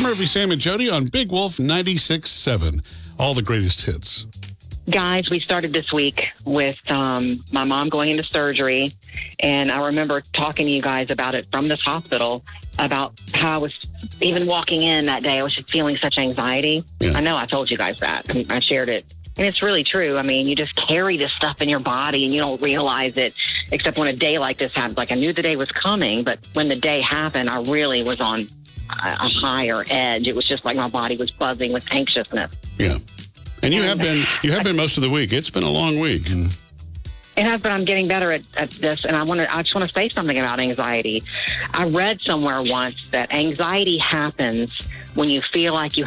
Murphy, Sam, and Jody on Big Wolf 96.7. All the greatest hits. Guys, we started this week with my mom going into surgery, and I remember talking to you guys about it from this hospital, about how I was, even walking in that day, I was just feeling such anxiety. Yeah. I know I told you guys that. I shared it. And it's really true. I mean, you just carry this stuff in your body and you don't realize it, except when a day like this happens. Like, I knew the day was coming, but when the day happened, I really was on a higher edge. It was just like my body was buzzing with anxiousness. Yeah. And you have been most of the week. It's been a long week. It has, but I'm getting better at this, and I just want to say something about anxiety. I read somewhere once that anxiety happens when you feel like you